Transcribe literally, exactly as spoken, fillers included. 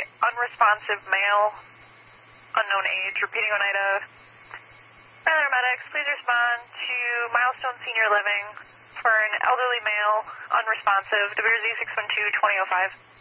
unresponsive male, unknown age, repeating Oneida. Paramedics, please respond to Milestone Senior Living for an elderly male, unresponsive, W Z six one two, two oh five.